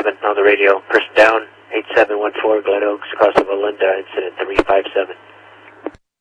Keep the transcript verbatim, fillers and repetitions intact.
seven on the radio. Person down, eight seven one four, Glen Oaks, across of Olinda, incident three five seven.